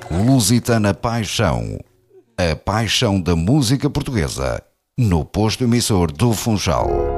Lusitana Paixão, a paixão da música portuguesa, no posto emissor do Funchal.